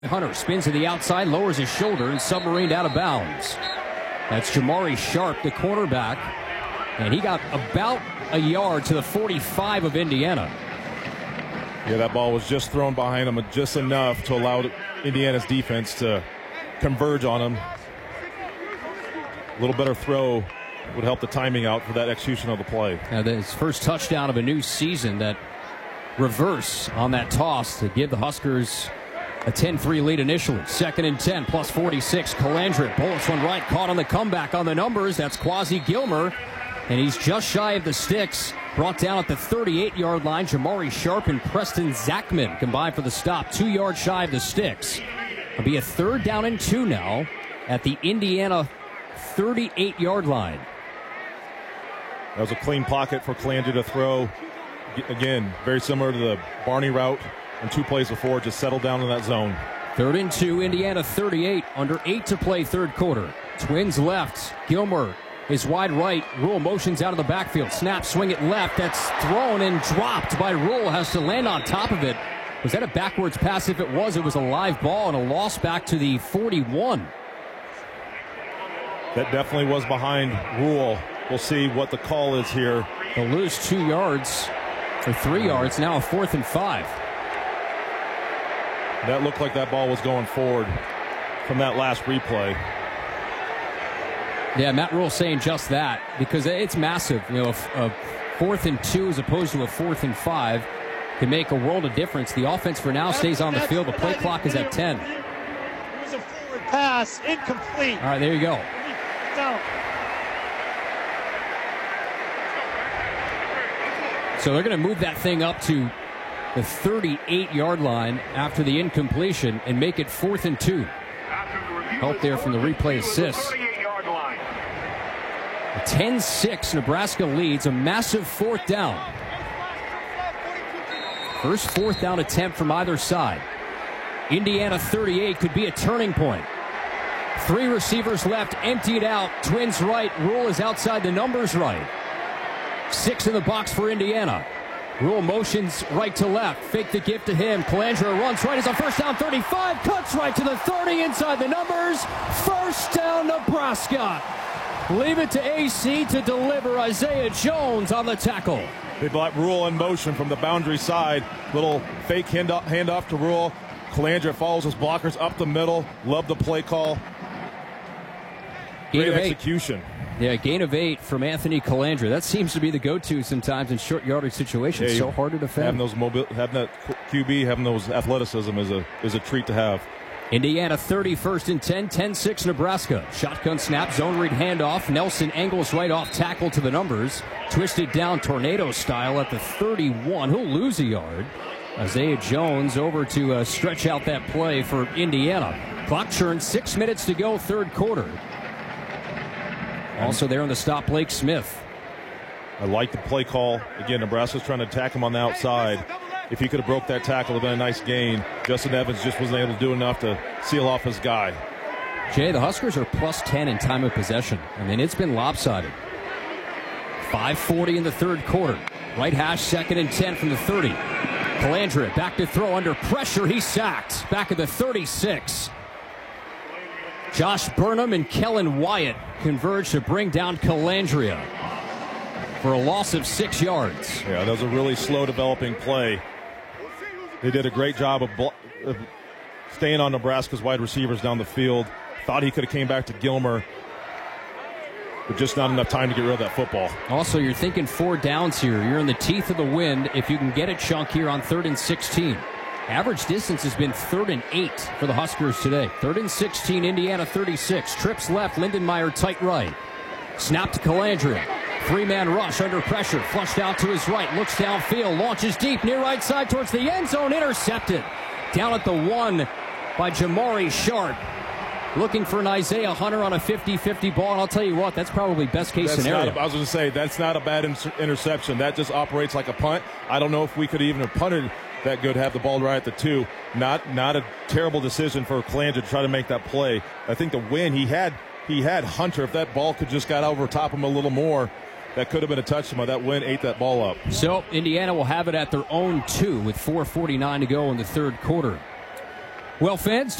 Hunter spins to the outside, lowers his shoulder, and submarined out of bounds. That's Jamari Sharp, the cornerback, and he got about a yard to the 45 of Indiana. Yeah, that ball was just thrown behind him just enough to allow Indiana's defense to converge on him. A little better throw would help the timing out for that execution of the play. His first touchdown of a new season, that reverse on that toss to give the Huskers a 10-3 lead initially. 2nd and 10, plus 46. Calandra bullets one right, caught on the comeback on the numbers. That's Quasi Gilmer, and he's just shy of the sticks. Brought down at the 38-yard line. Jamari Sharp and Preston Zachman combined for the stop. 2 yards shy of the sticks. It'll be a 3rd down and 2 now at the Indiana 38-yard line. That was a clean pocket for Calandra to throw. Again, very similar to the Barney route. And 2 plays before, just settled down in that zone. 3rd and 2, Indiana 38, under 8 to play, 3rd quarter. Twins left. Gilmer is wide right. Rule motions out of the backfield. Snap, swing it left. That's thrown and dropped by Rule. Has to land on top of it. Was that a backwards pass? If it was a live ball and a loss back to the 41. That definitely was behind Rule. We'll see what the call is here. They'll lose 2 yards for 3 yards. Now a 4th and 5. That looked like that ball was going forward from that last replay. Yeah, Matt Rule saying just that because it's massive. You know, a 4th and 2 as opposed to a 4th and 5 can make a world of difference. The offense for now stays on the field. The play clock is at 10. It was a forward pass, incomplete. All right, there you go. So they're going to move that thing up to the 38-yard line after the incompletion and make it 4th and 2. Help there from the replay assist. 10-6, Nebraska leads, a massive 4th down. First 4th down attempt from either side. Indiana 38 could be a turning point. 3 receivers left, emptied out. Twins right, Rule is outside the numbers right. 6 in the box for Indiana. Rule motions right to left. Fake the gift to him. Calandra runs right as a 1st down 35. Cuts right to the 30 inside the numbers. 1st down Nebraska. Leave it to AC to deliver. Isaiah Jones on the tackle. They brought Rule in motion from the boundary side. Little fake handoff to Rule. Calandra follows his blockers up the middle. Love the play call. Great execution. Yeah, gain of 8 from Anthony Calandra. That seems to be the go-to sometimes in short yardage situations. So hard to defend. Having that QB, having those athleticism is a treat to have. Indiana 31st and 10, 10-6 Nebraska. Shotgun snap, zone read handoff. Nelson angles right off tackle to the numbers. Twisted down tornado style at the 31. He'll lose a yard. Isaiah Jones over to stretch out that play for Indiana. Clock churn, 6 minutes to go, 3rd quarter. Also there on the stop, Blake Smith. I like the play call. Again, Nebraska's trying to attack him on the outside. If he could have broke that tackle, it would have been a nice gain. Justin Evans just wasn't able to do enough to seal off his guy. Jay, the Huskers are plus 10 in time of possession. I mean, it's been lopsided. 5:40 in the 3rd quarter. Right hash, 2nd and 10 from the 30. Calandra back to throw under pressure. He's sacked. Back at the 36. Josh Burnham and Kellen Wyatt converge to bring down Calandria for a loss of 6 yards. Yeah, that was a really slow developing play. They did a great job of staying on Nebraska's wide receivers down the field. Thought he could have came back to Gilmer, but just not enough time to get rid of that football. Also, you're thinking 4 downs here. You're in the teeth of the wind if you can get a chunk here on 3rd and 16. Average distance has been 3rd and 8 for the Huskers today. 3rd and 16, Indiana 36. Trips left, Lindenmeyer tight right. Snap to Calandra. 3-man rush under pressure. Flushed out to his right. Looks downfield. Launches deep near right side towards the end zone. Intercepted. Down at the 1 by Jamari Sharp. Looking for an Isaiah Hunter on a 50-50 ball. And I'll tell you what, that's probably best case scenario. I was going to say, that's not a bad interception. That just operates like a punt. I don't know if we could even have punted that good, have the ball right at the 2. Not a terrible decision for Calandra to try to make that play. I think the win, he had Hunter. If that ball could just got over top him a little more, that could have been a touchdown. That win ate that ball up. So Indiana will have it at their own 2 with 4:49 to go in the 3rd quarter. Well, fans,